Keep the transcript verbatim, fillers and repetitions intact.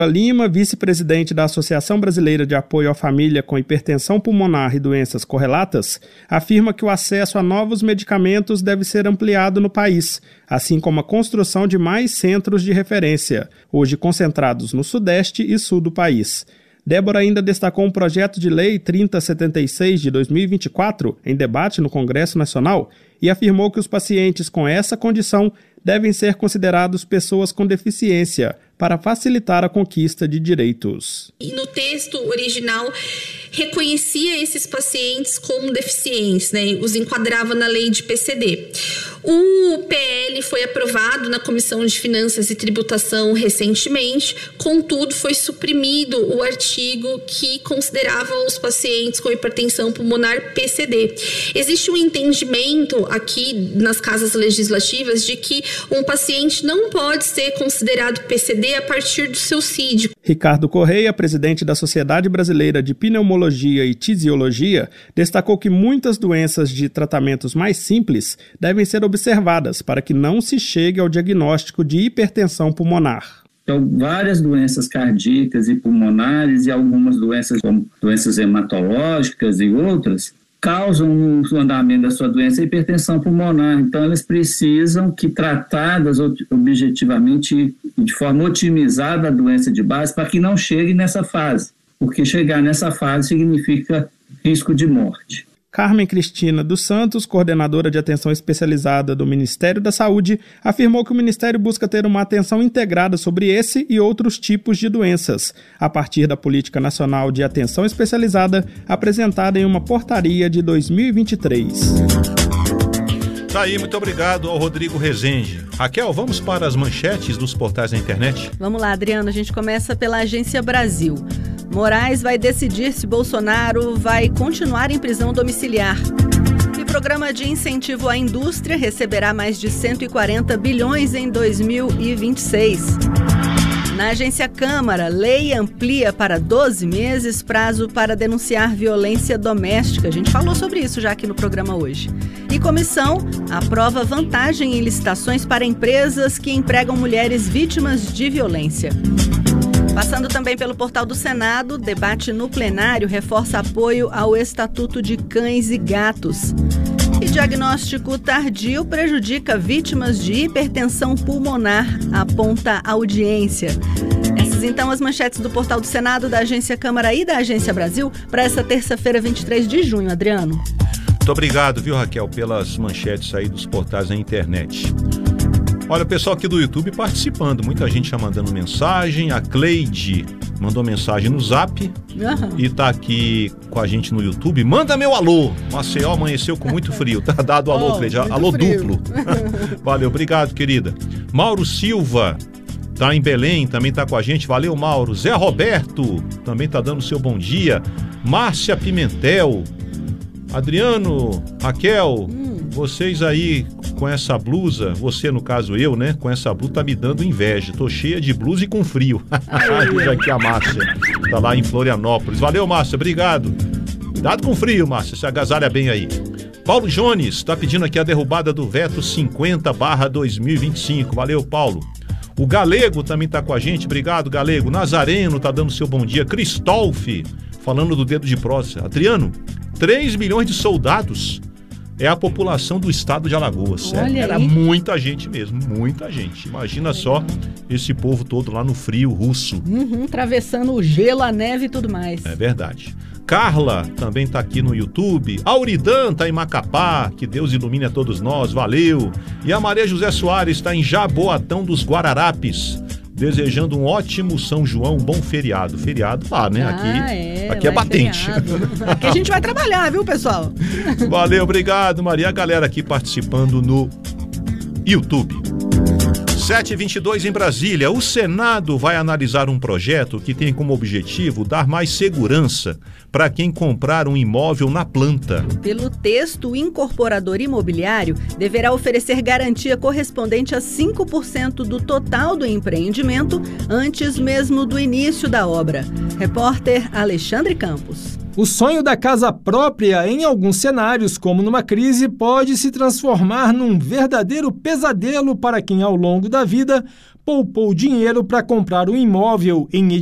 Lima, vice-presidente da Associação Brasileira de Apoio à Família com Hipertensão Pulmonar e Doenças Correlatas, afirma que o acesso a novos medicamentos deve ser ampliado no país, assim como a construção de mais centros de referência, hoje concentrados no sudeste e sul do país. Débora ainda destacou um projeto de lei trinta setenta e seis de dois mil e vinte e quatro em debate no Congresso Nacional e afirmou que os pacientes com essa condição devem ser considerados pessoas com deficiência para facilitar a conquista de direitos. E no texto original reconhecia esses pacientes como deficientes, né? Os enquadrava na lei de P C D. O P L foi aprovado na Comissão de Finanças e Tributação recentemente, contudo foi suprimido o artigo que considerava os pacientes com hipertensão pulmonar P C D. Existe um entendimento aqui nas casas legislativas de que um paciente não pode ser considerado P C D a partir do seu C I D. Ricardo Correia, presidente da Sociedade Brasileira de Pneumologia e Tisiologia, destacou que muitas doenças de tratamentos mais simples devem ser observadas para que não se chegue ao diagnóstico de hipertensão pulmonar. Então, várias doenças cardíacas e pulmonares e algumas doenças como doenças hematológicas e outras causam no andamento da sua doença a hipertensão pulmonar. Então, elas precisam que tratadas objetivamente de forma otimizada a doença de base para que não chegue nessa fase, porque chegar nessa fase significa risco de morte. Carmen Cristina dos Santos, coordenadora de atenção especializada do Ministério da Saúde, afirmou que o Ministério busca ter uma atenção integrada sobre esse e outros tipos de doenças, a partir da Política Nacional de Atenção Especializada, apresentada em uma portaria de dois mil e vinte e três. Tá aí, muito obrigado ao Rodrigo Rezende. Raquel, vamos para as manchetes dos portais da internet? Vamos lá, Adriano, a gente começa pela Agência Brasil. Moraes vai decidir se Bolsonaro vai continuar em prisão domiciliar. E programa de incentivo à indústria receberá mais de cento e quarenta bilhões em dois mil e vinte e seis. Na Agência Câmara, lei amplia para doze meses prazo para denunciar violência doméstica. A gente falou sobre isso já aqui no programa hoje. E comissão aprova vantagem em licitações para empresas que empregam mulheres vítimas de violência. Passando também pelo portal do Senado, debate no plenário reforça apoio ao Estatuto de Cães e Gatos. E diagnóstico tardio prejudica vítimas de hipertensão pulmonar, aponta a audiência. Essas então as manchetes do portal do Senado, da Agência Câmara e da Agência Brasil para essa terça-feira, vinte e três de junho, Adriano. Muito obrigado, viu, Raquel, pelas manchetes aí dos portais da internet. Olha, o pessoal aqui do YouTube participando, muita gente já mandando mensagem. A Cleide mandou mensagem no Zap uhum. e tá aqui com a gente no YouTube. Manda meu alô! Maceió amanheceu com muito frio. Tá dado alô, oh, Cleide. Alô frio. Duplo. Valeu, obrigado, querida. Mauro Silva tá em Belém, também tá com a gente. Valeu, Mauro. Zé Roberto também tá dando seu bom dia. Márcia Pimentel. Adriano, Raquel, hum. vocês aí com essa blusa, você no caso eu, né? Com essa blusa tá me dando inveja. Tô cheia de blusa e com frio. Diz aqui a Márcia, tá lá em Florianópolis. Valeu, Márcia, obrigado. Cuidado com frio, Márcia, se agasalha bem aí. Paulo Jones tá pedindo aqui a derrubada do veto cinquenta barra dois mil e vinte e cinco. Valeu, Paulo. O Galego também tá com a gente, obrigado, Galego. Nazareno tá dando seu bom dia. Cristolfe, falando do dedo de próstata. Adriano, três milhões de soldados é a população do estado de Alagoas. É, era muita gente mesmo, muita gente. Imagina só esse povo todo lá no frio russo. Uhum, atravessando o gelo, a neve e tudo mais. É verdade. Carla também tá aqui no YouTube. Auridan tá em Macapá, que Deus ilumine a todos nós, valeu. E a Maria José Soares tá em Jaboatão dos Guararapes, desejando um ótimo São João, um bom feriado. Feriado lá, né? Aqui, ah, é, aqui é batente. É aqui a gente vai trabalhar, viu, pessoal? Valeu, obrigado, Maria. A galera aqui participando no YouTube. sete e vinte e dois em Brasília. O Senado vai analisar um projeto que tem como objetivo dar mais segurança para quem comprar um imóvel na planta. Pelo texto, o incorporador imobiliário deverá oferecer garantia correspondente a cinco por cento do total do empreendimento antes mesmo do início da obra. Repórter Alexandre Campos. O sonho da casa própria, em alguns cenários, como numa crise, pode se transformar num verdadeiro pesadelo para quem, ao longo da vida, poupou dinheiro para comprar um imóvel em